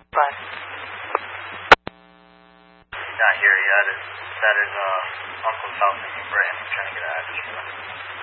Bye. He's not here yet. That is Uncle's house in New Britain. I'm trying to get an address for him.